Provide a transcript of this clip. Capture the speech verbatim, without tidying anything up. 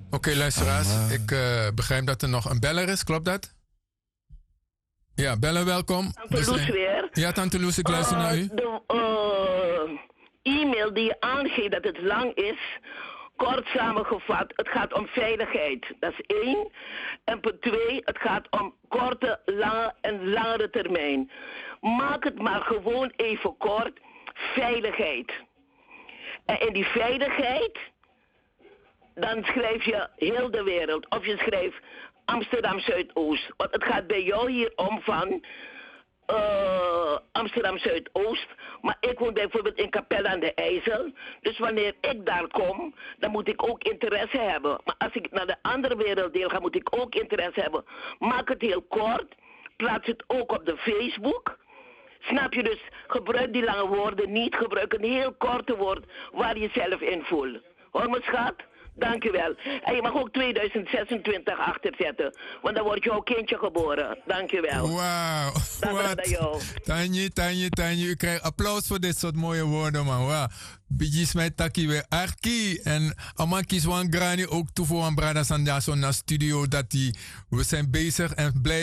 okay, luisteraars. Uh, ik uh, begrijp dat er nog een beller is. Klopt dat? Ja, bellen, welkom. Tante Loes weer. Ja, Tante Loes, ik luister uh, naar u. De uh, e-mail die je aangeeft dat het lang is... Kort samengevat, het gaat om veiligheid. Dat is één. En punt twee, het gaat om korte, lange en langere termijn. Maak het maar gewoon even kort. Veiligheid. En in die veiligheid, dan schrijf je heel de wereld. Of je schrijft Amsterdam Zuidoost. Want het gaat bij jou hier om van... Uh, Amsterdam Zuidoost, maar ik woon bijvoorbeeld in Capelle aan de IJssel. Dus wanneer ik daar kom, dan moet ik ook interesse hebben. Maar als ik naar de andere werelddeel ga, moet ik ook interesse hebben. Maak het heel kort, plaats het ook op de Facebook. Snap je, dus gebruik die lange woorden niet, gebruik een heel korte woord waar je zelf in voelt. Hoor me schat? Dank u wel. En je mag ook tweeduizend zesentwintig achterzetten. Want dan wordt jouw kindje geboren. Dank u wel. Wauw. Tanje, Tanje, Tanje. U krijgt applaus voor dit soort mooie woorden, man. Wauw. Bijis mij taki weer arki. En amakis wan grani ook toe voor een brada sandaso naar studio. Dat die, we zijn bezig en blij.